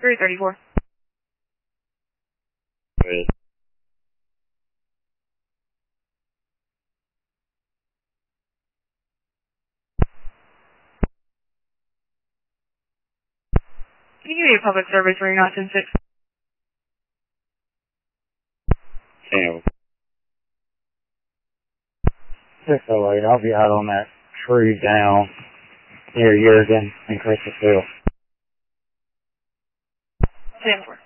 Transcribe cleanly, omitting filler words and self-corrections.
334. Good. Can you give me a public service ring out 10-6? Sam. 608, I'll be out on that tree down near Jurgen and Christopher Hill. 10-4.